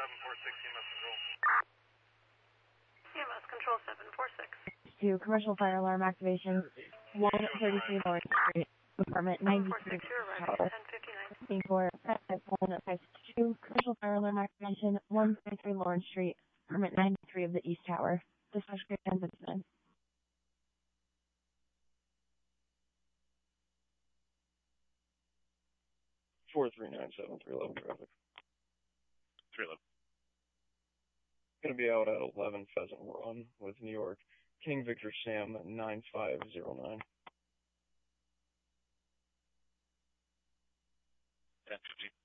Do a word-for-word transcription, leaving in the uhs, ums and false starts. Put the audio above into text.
seven four six, E M S control. E M S control seven four six. To commercial fire alarm activation, one thirty-three Lawrence Street, apartment ninety-three Tower. Looking for five one five two, commercial fire alarm activation, one thirty-three Lawrence Street, apartment ninety-three of the East Tower. Dispatch grid ten fifty-nine. four three nine seven, three eleven traffic. three eleven. Going to be out at eleven Pheasant Run with New York. King Victor Sam nine five zero nine. ten fifteen.